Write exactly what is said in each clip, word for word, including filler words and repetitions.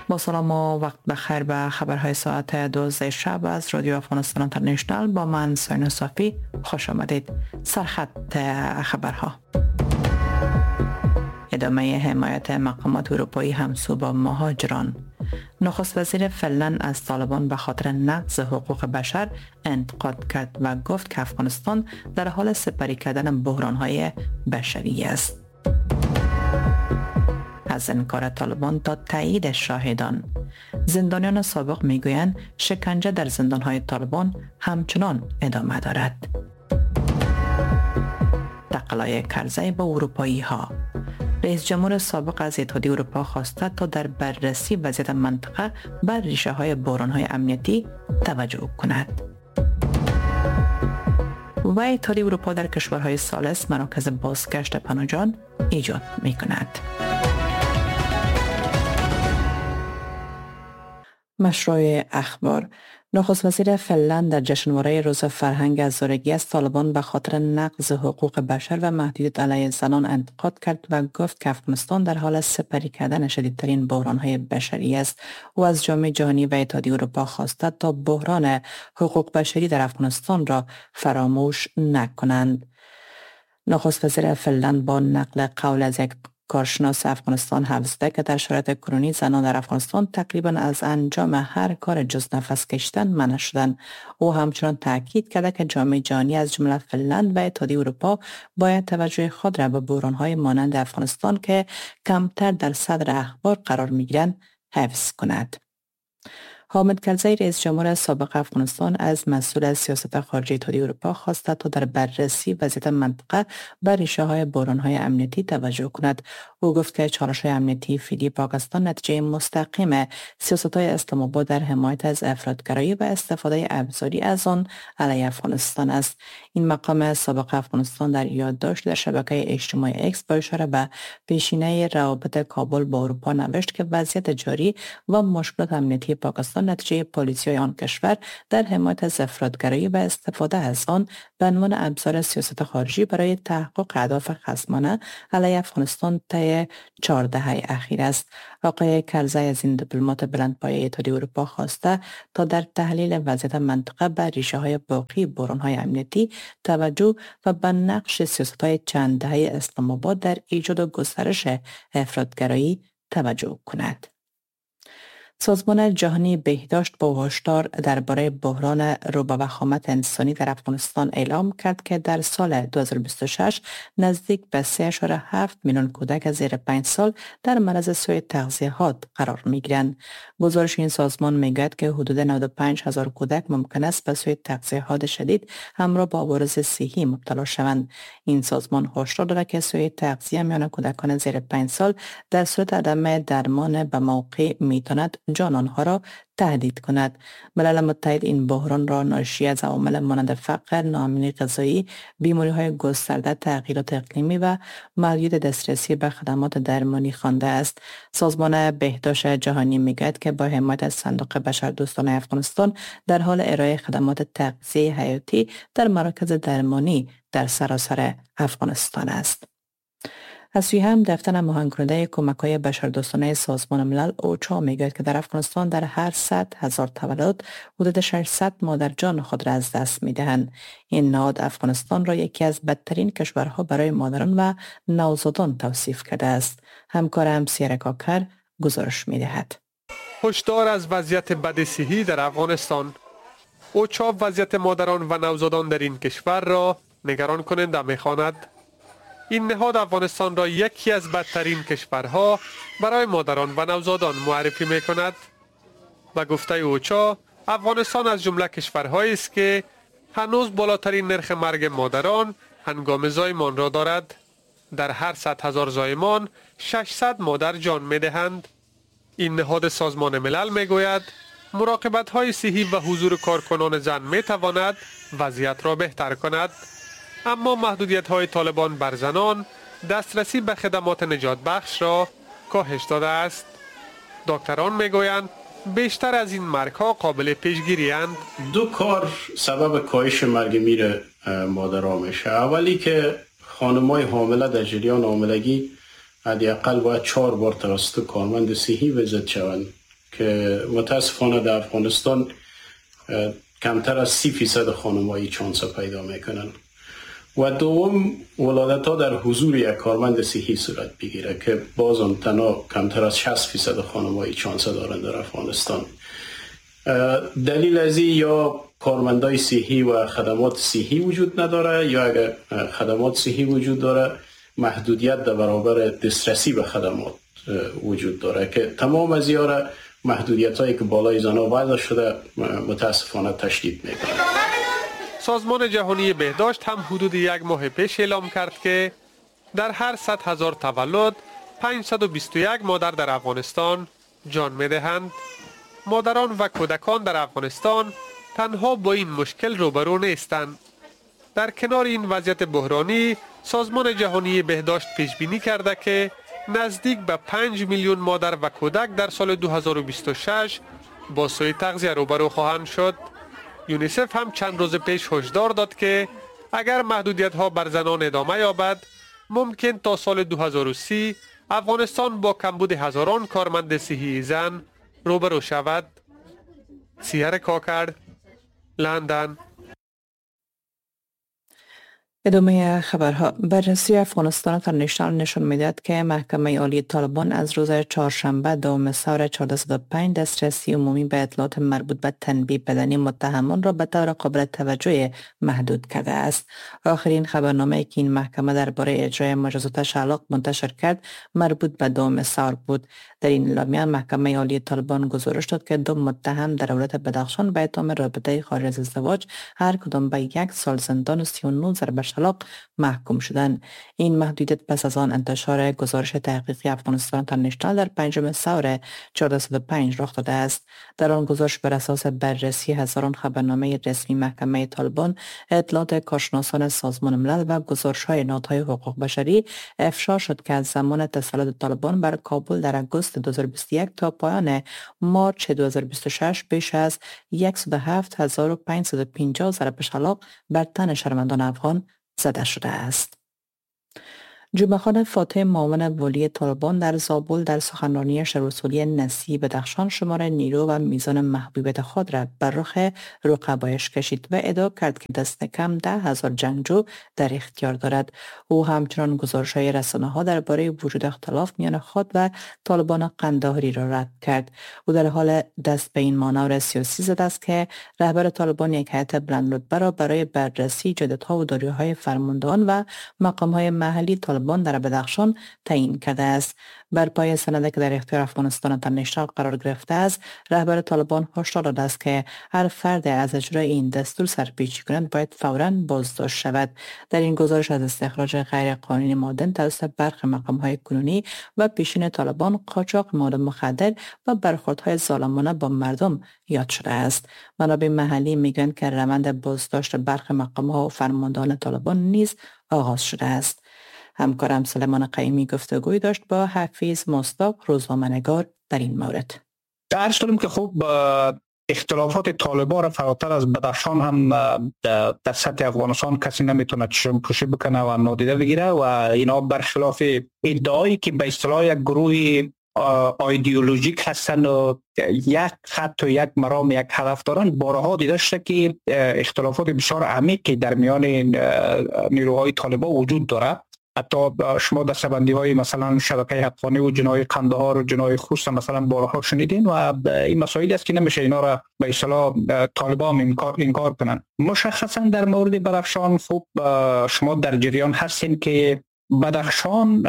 با سلام و وقت بخیر به خبرهای ساعت دوازده شب از رادیو افغانستان اینترنشنال با من ساینا صافی خوش آمدید. سرخط خبرها: ادامه حمایت مقامات اروپایی همسو با مهاجران. نخست وزیر فنلند از طالبان به خاطر نقض حقوق بشر انتقاد کرد و گفت که افغانستان در حال سپری کردن بحران‌های بشری است. از انکار طالبان تا تایید شاهدان. زندانیان سابق میگویند شکنجه در زندانهای طالبان همچنان ادامه دارد. تقلای کرزی با اروپایی ها. رئیس جمهور سابق از اتحادیه اروپا خواسته تا در بررسی وضعیت منطقه بر ریشه های بحران های امنیتی توجه کند. و اتحادیه اروپا در کشورهای ثالث مراکز بازگشت پناهجویان ایجاد می کند. مشروع اخبار: نخست وزیر فنلند در جشنواره روز فرهنگ افزودگی از طالبان به خاطر نقض حقوق بشر و محدودیت علیه زنان انتقاد کرد و گفت که افغانستان در حال سپری کردن شدیدترین بحران‌های بشری است. او از جامعه جهانی و اتحادیه اروپا خواسته تا بحران حقوق بشری در افغانستان را فراموش نکنند. نخست وزیر فنلند با نقل قول از یک کارشناس افغانستان حفظ ده که در شرایط کرونی زنان در افغانستان تقریبا از انجام هر کار جز نفس کشیدن منع شدند. او همچنان تاکید کرده که جامعه جهانی از جمله فنلند و اتحادیه اروپا باید توجه خود را به بحران‌های مانند افغانستان که کمتر در صدر اخبار قرار می‌گیرند حفظ کند. حامد کرزی رئیس جمهور سابق افغانستان از مسئول سیاست خارجی اتحادیه اروپا خواسته تا در بررسی وضعیت منطقه بر ریشه‌های بحران‌های امنیتی توجه کند. او گفت که چالش‌های امنیتی فعلی پاکستان نتیجه مستقیم سیاست‌های اسلام آباد در حمایت از افراطگرایی و استفاده ابزاری از آن علیه افغانستان است. این مقام سابق افغانستان در یادداشت در شبکه اجتماعی اکس با اشاره به پیشینه روابط کابل با اروپا نوشت که وضعیت جاری و مشکلات امنیتی پاکستان نتیجه پالیسی‌های آن کشور در حمایت از افراطگرایی و استفاده از آن به عنوان ابزار سیاست خارجی برای تحقق اهداف خصمانه علیه افغانستان طی چهار دهه اخیر است. آقای کرزی از این دیپلمات بلندپایه اتحادیه اروپا خواسته تا در تحلیل وضعیت منطقه بر ریشه‌های باقی بحران‌های امنیتی توجه و به نقش سیاست‌های چند دهه اسلام آباد در ایجاد و گسترش افراطگرایی توجه کند. سازمان جهانی بهداشت با هشدار درباره بحران رو به وخامت انسانی در افغانستان اعلام کرد که در سال دو هزار و بیست و شش نزدیک به سه ممیز هفت میلیون کودک از زیر پنج سال در معرض سوء تغذیه‌ات قرار می‌گیرند. گزارش این سازمان میگوید که حدود نود و پنج هزار کودک ممکن است به سوء تغذیه‌ات شدید همراه با عوارض صحی مبتلا شوند. این سازمان هشدار داده که سوء تغذیه میان کودکان زیر پنج سال در صورت عدم درمان به موقع میتواند جان آنها را تهدید کند. ملل متحد این بحران را ناشی از عوامل مانند فقر، ناامنی غذایی، بیماری‌های گسترده، تغییرات اقلیمی و محدود دسترسی به خدمات درمانی خوانده است. سازمان بهداشت جهانی میگوید که با حمایت از صندوق بشردوستانه افغانستان در حال ارائه خدمات تغذیه حیاتی در مراکز درمانی در سراسر افغانستان است. از سوی هم دفتر هماهنگ کننده کمک‌های بشردوستانه سازمان ملل اوچا میگوید که در افغانستان در هر صد هزار تولد حدود ششصد مادر جان خود را از دست می‌دهند. این نهاد افغانستان را یکی از بدترین کشورها برای مادران و نوزادان توصیف کرده است. همکارم سیره کاکر گزارش می‌دهد. هشدار از وضعیت بد صحی در افغانستان. اوچا وضعیت مادران و نوزادان در این کشور را نگران کننده می‌خواند. این نهاد افغانستان را یکی از بدترین کشورها برای مادران و نوزادان معرفی می کند. به گفته اوچا، افغانستان از جمله کشورهایی است که هنوز بالاترین نرخ مرگ مادران هنگام زایمان را دارد. در هر صد هزار زایمان ششصد مادر جان می دهند. این نهاد سازمان ملل می گوید مراقبت های صحی و حضور کارکنان زن می تواند وضعیت را بهتر کند. اما محدودیت های طالبان بر زنان دسترسی به خدمات نجات بخش را کاهش داده است. دکتران میگویند بیشتر از این مرگ ها قابل پیشگیری اند. دو کار سبب کاهش مرگ میر مادرها میشه. اولی که خانمای حامله در جریان حاملگی حداقل باید چهار بار توسط کارمند صحی وزید شوند که متاسفانه در افغانستان کمتر از سی فیصد خانم‌های چانسه پیدا میکنن. و دوم ولادت ها در حضور یک کارمند صحی صورت بگیره که بازم تنها کمتر از شصت فیصد خانم‌های چانسه دارن در افغانستان. دلیل از این یا کارمندای صحی و خدمات صحی وجود نداره، یا اگر خدمات صحی وجود داره محدودیت در برابر دسترسی به خدمات وجود داره که تمام از اینا محدودیت هایی که بالای زنها وضع شده متاسفانه تشدید میکنه. سازمان جهانی بهداشت هم حدود یک ماه پیش اعلام کرد که در هر صد هزار تولد پانصد و بیست و یک مادر در افغانستان جان میدهند. مادران و کودکان در افغانستان تنها با این مشکل روبرو نیستند. در کنار این وضعیت بحرانی، سازمان جهانی بهداشت پیش بینی کرده که نزدیک به پنج میلیون مادر و کودک در سال دو هزار و بیست و شش با سوء تغذیه روبرو خواهند شد. یونیسف هم چند روز پیش هشدار داد که اگر محدودیت ها بر زنان ادامه یابد، ممکن تا سال دو هزار و سی افغانستان با کمبود هزاران کارمند صحی زن روبرو شود. سیار کاکر، لندن. ادامه خبرها. بررسی افغانستان اینترنشنال نشان می‌دهد که محکمه عالی طالبان از روز چهارشنبه دوم سور چهارصد و پنج دسترسی عمومی به اطلاعات مربوط به تنبیه بدنی متهمان را به طور قابل توجه محدود کرده است. آخرین خبرنامه‌ای که این محکمه درباره اجرای مجازات شلاق منتشر کرد مربوط به دوم سور بود. در این اعلامیه محکمه عالی طالبان گزارش داد که دو متهم در ولایت بدخشان به اتهام رابطه خارج از ازدواج هر کدام به یک سال زندان و سی و نه ضربه شلاق محکوم شدند. این محدودیت پس از آن انتشار گزارش تحقیقی افغانستان اینترنشنال در پنجم سور چهارصد و پنج رخ داده است. در آن گزارش بر اساس بررسی هزاران خبرنامه رسمی محکمه طالبان، اطلاعات کارشناسان سازمان ملل و گزارش‌های نهادهای حقوق بشری افشا شد که از زمان تسلط طالبان بر کابل در آگوست دو هزار و بیست و یک تا پایان مارچ دو هزار و بیست و شش بیش از صد و هفت هزار و پانصد و پنجاه ضربه شلاق بر تن شهروندان افغان زده شده است. جمعه خان فاتح معاون ولی طالبان در زابل در سخنرانی شهرالرسولی نسیع بدخشان شمار نیرو و میزان محبوبیت خود را بر رخ رقبایش کشید و ادعا کرد که دست کم ده هزار جنگجو در اختیار دارد. او همچنان گزارش‌های رسانه‌ها درباره وجود اختلاف میان خود و طالبان قندهاری را رد کرد. او در حال دست به این مانور سیاسی زد است که رهبر طالبان یک هیئت بلند رتبه را برای بررسی جدت‌ها و داریوهای فرماندهان و مقام‌های محلی طالبان در بدخشان تعیین کرده است. بر پای سندی که در اختیار افغانستان اینترنشنال قرار گرفته است، رهبر طالبان هشدار داده است که هر فرد از اجرای این دستور سرپیچی کنند باید فوراً بازداشت شود. در این گزارش از استخراج غیر قانونی معدن توسط برخی مقام‌های کنونی و پیشین طالبان، قاچاق مواد مخدر و برخوردهای ظالمانه با مردم یاد شده است. منابع محلی میگویند که روند بازداشت برخی مقام‌ها و فرماندهان طالبان نیز آغاز شده است. همکارم سلیمان قیمی گفتگوی داشت با حفیظ مصداق، روزنامه‌نگار، در این مورد. درست داریم که خوب اختلافات طالبان را فراتر از بدخشان هم در سطح افغانستان کسی نمیتونه چشم پوشی بکنه و نادیده بگیره و اینا برخلاف ادعایی که به اصطلاح یک گروه ایدئولوژیک هستن و یک خط و یک مرام یک هدف دارن، بارها دیده شده که اختلافات بسیار عمیقی در میان نیروهای طالبان وجود داره. حتی شما دستبندی های مثلا شبکه حقانی و جنای قندهار و جنای خوست مثلا بارها شنیدین و این مسائلی است که نمیشه اینا را به اصطلاح طالبان انکار انکار کنن. مشخصا در مورد بدخشان خوب شما در جریان هستین که بدخشان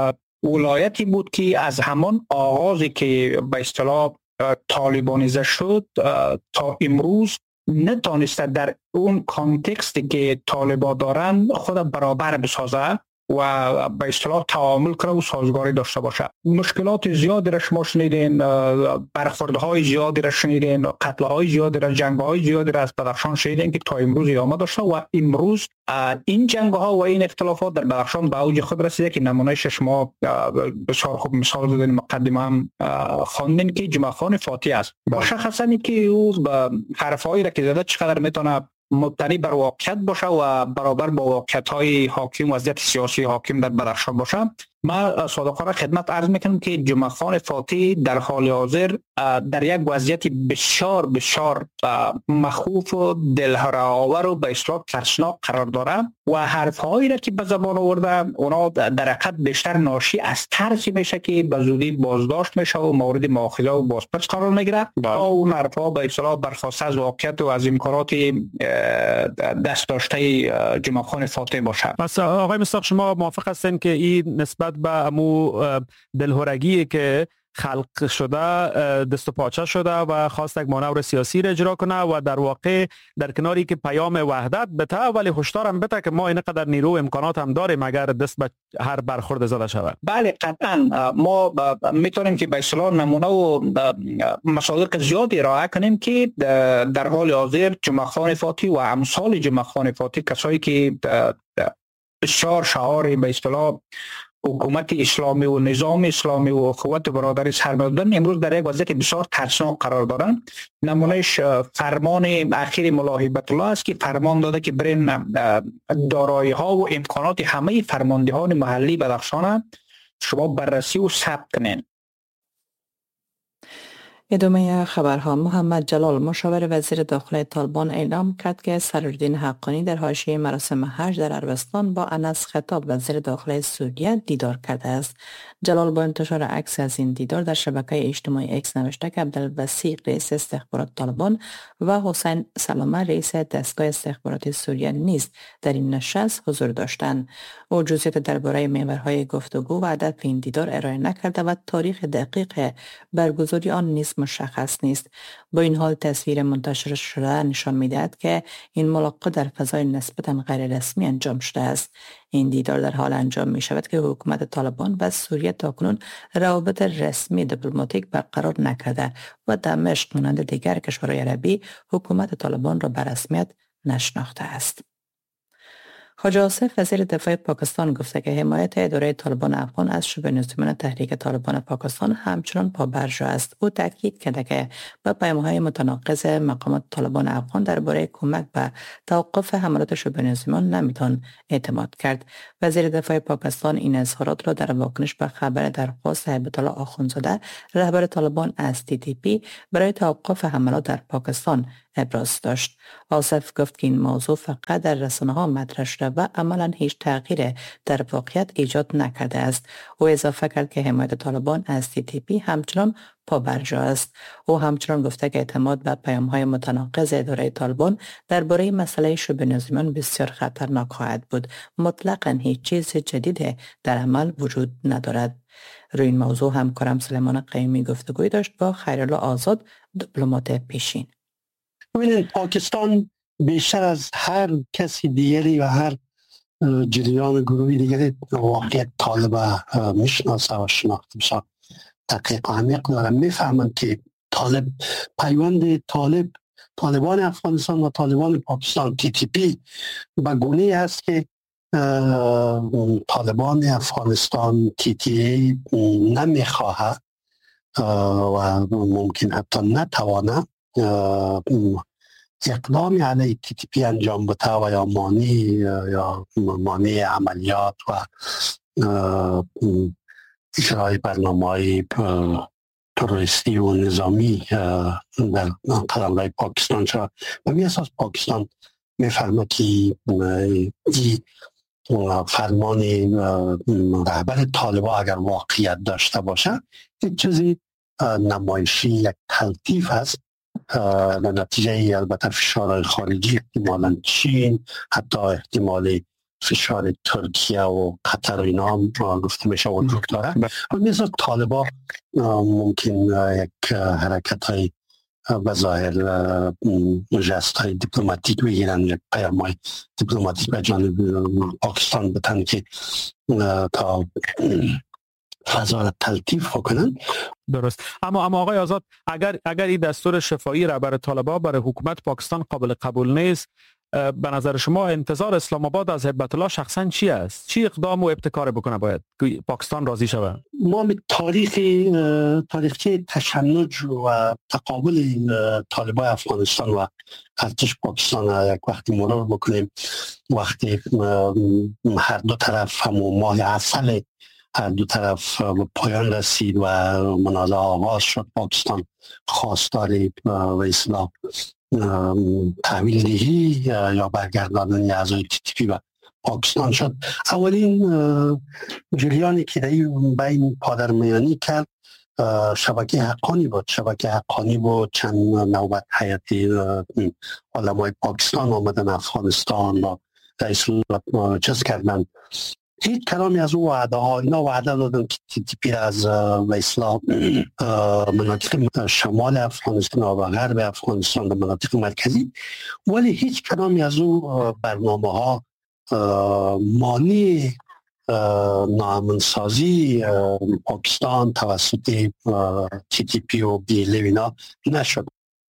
ولایتی بود که از همان آغازی که به اصطلاح طالبانیزه شد تا امروز نتونسته در اون کانتکستی که طالبا دارن خود برابر بسازه و به اصطلاح تعامل کنه و سازگاری داشته باشه. مشکلات زیادی را شما شنیدین، برخوردهای زیادی را شنیدین، قتلهای زیادی را، جنگهای زیادی را از بدخشان شنیدین که تا امروز ادامه داشته و امروز این جنگها و این اختلافات در بدخشان به اوج خود رسیده که نمونهش شما بسیار خوب مثال زدین، مقدمه هم خواندین که جمعه خان فاتح است. مشخصا که او حرفایی را که زده چقدر میتونه مبتنی بر واقعیت باشه و برابر با واقعیت‌های حاکم، وضعیت سیاسی حاکم در بدخشان باشه. ما صادقانه خدمت عرض میکنم که جمعه خان فاتی در حال حاضر در یک وضعیت بسیار بسیار مخوف و دلهره‌آور و به اصطلاح ترسناک قرار داره و حرفهایی را که به زبان آورده اونا در حقیقت بیشتر ناشی از ترسی میشه که به زودی بازداشت میشه و مورد مؤاخذه و بازپرس قرار میگیره تا اون حرفها به اصطلاح برخواسته از واقعیت و از امکانات دست داشته جمعه خان فاتی باشه. پس آقای مصداق شما موافق هستین که این نسبت به امو دلهرگی که خلق شده دست و پاچه شده و خواست یک مانور سیاسی را اجرا کنه و در واقع در کناری که پیام وحدت بته ولی هشدار هم بته که ما اینقدر نیرو و امکانات هم داریم اگر دست به هر برخورد زده شود؟ بله قطعا ما میتونیم که به اصطلاح نمونه و مصادیق زیادی ارائه کنیم که در حال حاضر جمعه خان فاتی و امثال جمعه خان فاتی کسایی که بسیار شعار به اصطلاح حکومت اسلامی و نظام اسلامی و قوت برادری سر می‌دادن امروز در یک وضعیت بسیار ترسناک قرار دارند. نمونهش فرمان اخیر ملا هیبت الله است که فرمان داده که برین دارایی ها و امکانات همه فرماندهان محلی بدخشان شما بررسی و ثبت کنین. ادامه خبرها. محمد جلال مشاور وزیر داخلی طالبان اعلام کرد که سرالدین حقانی در حاشیه مراسم حج در عربستان با انس خطاب وزیر داخلی سوریه دیدار کرده است. جلال با انتشار عکس از این دیدار در شبکه اجتماعی ایکس نوشته که عبدالوسیع رئیس استخبارات طالبان و حسین سلامه رئیس دستگاه استخباراتی سوریه نیز در این نشست حضور داشتند. او جزئیات درباره محورهای گفتگو و هدف این دیدار ارائه نکرده و تاریخ دقیق برگزاری آن نیز مشخص نیست. با این حال تصویر منتشر شده نشان می‌دهد که این ملاقات در فضای نسبتاً غیر رسمی انجام شده است. این دیدار در حال انجام می شود که حکومت طالبان و سوریه تاکنون روابط رسمی دیپلماتیک برقرار نکرده و دمشق مانند دیگر کشورهای عربی حکومت طالبان را به رسمیت نشناخته است. خواجه آصف وزیر دفاع پاکستان گفته که حمایت اداره طالبان افغان از شبه نظامیان تحریک طالبان پاکستان همچنان پابرجا است. او تاکید کرده که به پیام‌های متناقض مقامات طالبان افغان درباره کمک به توقف حملات شبه نظامیان نمیتوان اعتماد کرد. وزیر دفاع پاکستان این اظهارات را در واکنش به خبر درخواست هیبت الله آخوندزاده رهبر طالبان از تی تی پی برای توقف حملات در پاکستان ابراز داشت. آصف گفت که این موضوع فقط در رسانه‌ها مطرح شده و عملاً هیچ تغییر در واقعیت ایجاد نکرده است. او اضافه کرد که حمایت طالبان از تی تی پی همچنان پابرجا است. او همچنان گفته که اعتماد به پیام‌های متناقض اداره طالبان درباره مسئله شبه نظامیان بسیار خطرناک خواهد بود. مطلقاً هیچ چیز جدید در عمل وجود ندارد. روی این موضوع همکارم سلیمان قیومی گفتگوی داشت با خیرالله آزاد دیپلمات پیشین. ببینید پاکستان بیشتر از هر کسی دیگری و هر جریان گروهی دیگری واقعیت طالب میشناسه و شناخته بسیار دقیق و عمیق داره. میفهمند که طالب پیوند طالب طالبان افغانستان و طالبان پاکستان تی تی پی به گونه‌ای است که طالبان افغانستان تی تی ای نمیخواهد و ممکن حتی نتوانه اقدامی علیه تی تی پی انجام بده و یا مانع یا مانع عملیات و اجرای برنامه‌های تروریستی و نظامی در قلمرو پاکستان شد. و می اساس پاکستان میفهمه که این فرمان رهبر طالبان اگر واقعیت داشته باشه یک چیزی نمایشی، یک تلطیف است در نتیجه البته فشار خارجی، احتمالاً چین، حتی احتمال فشار ترکیه و قطر و اینا هم گفته میشه وجود داره. و مثل طالبان ممکن یک حرکت های بظاهر جست های دیپلماتیک بگیرن، یک پیام های دیپلماتیک به جانب پاکستان بتن که تا فضا را تلطیف کنن. درست. اما اما آقای آزاد، اگر اگر این دستور شفاهی رهبر طالبان برای حکومت پاکستان قابل قبول نیست، به نظر شما انتظار اسلام آباد از هیبت الله شخصا چی است؟ چی اقدام و ابتکار بکنه باید که پاکستان راضی شود؟ ما به تاریخ تاریخی تشنج و تقابل طالبان افغانستان و ارتش پاکستان یک وقتی مرور بکنیم، وقتی هر دو طرف همون ماه عسل دو طرف به پایان رسید و منازعه آغاز شد. پاکستان خواستار و اصلاح تحویل دهی یا برگرداندن اعضای تی تی پی و پاکستان شد. اولین جریانی که در بین پادرمیانی کرد شبکه حقانی بود. شبکه حقانی بود. چند نوبت هیئتی علمای پاکستان آمدن افغانستان و رئیس الوزراء چیز کردن. هیچ کلامی از اون وعده ها، اینا وعده دادن که تی تی پی از به اصلاح مناطق شمال افغانستان و غرب افغانستان و مناطق مرکزی، ولی هیچ کلامی از اون برنامه ها مانع ناامنسازی پاکستان توسط تی تی پی و بیلی اینا نشد.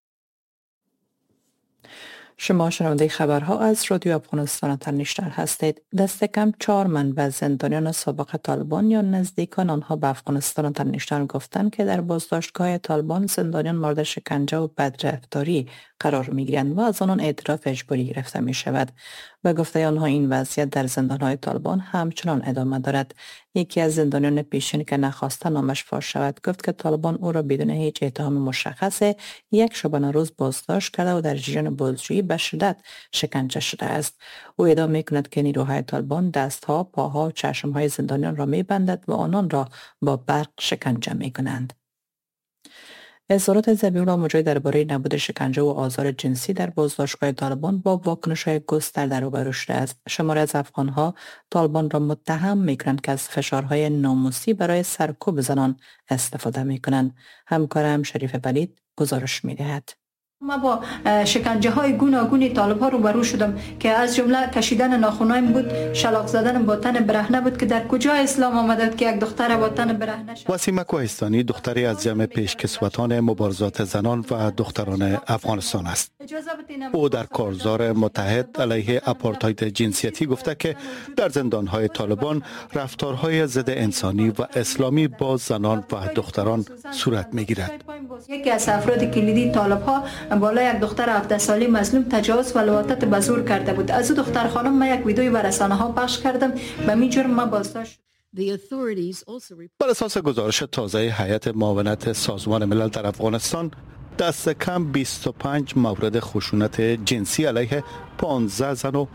شما شنونده خبرها از رادیو افغانستان تنیشتر هستید. دست کم چهار منبع زندانیان سابق طالبان یا نزدیکان آنها به افغانستان تنیشتر گفتند که در بازداشتگاه طالبان زندانیان مورد شکنجه و بدرفتاری قرار می گیرند و از آنان اعتراف اجباری گرفته می شود. به گفته آنها این وضعیت در زندانهای طالبان همچنان ادامه دارد. یکی از زندانیان پیشین که نخواسته نامش فاش شود گفت که طالبان او را بدون هیچ اتهام مشخص یک شبانه روز بازداشت کرده و در جریان بازجویی به شدت شکنجه شده است. او ادعا می‌کند که نیروهای طالبان دستها، پاها و چشمهای زندانیان را می‌بندد و آنان را با برق شکنجه می‌کنند. اظهارات ذبیح‌الله مجاهد درباره نبود شکنجه و آزار جنسی در بازداشتگاه طالبان با واکنش‌های گسترده روبرو شده است. شماری از افغان‌ها طالبان را متهم می‌کنند که از فشارهای ناموسی برای سرکوب زنان استفاده می‌کنند. همکارم شریف ولید گزارش می‌دهد. ما با شکنجه های گوناگون طالب ها روبرو شدم که از جمله کشیدن ناخونایم بود، شلاق زدن با تن برهنه بود که در کجا اسلام آمده که یک دختر با تن برهنه شد. وسیمه کوهستانی دختری از جمع پیشکسوتان مبارزات زنان و دختران افغانستان است. او در کارزار متحد علیه آپارتاید جنسیتی گفته که در زندانهای طالبان رفتارهای ضد انسانی و اسلامی با زنان و دختران صورت می‌گیرد. یکی از افراد کلیدی طالب ها بالای یک دختر هفده ساله مظلوم تجاوز و لواطت به زور کرده بود. از او دختر خانم ما یک ویدیوی بر رسانه ها پخش کردم. به همین جرم ما بازداشت. بر اساس گزارش تازه هیئت معاونت سازمان ملل در افغانستان، دست کم بیست و پنج مورد خشونت جنسی علیه پانزده زن و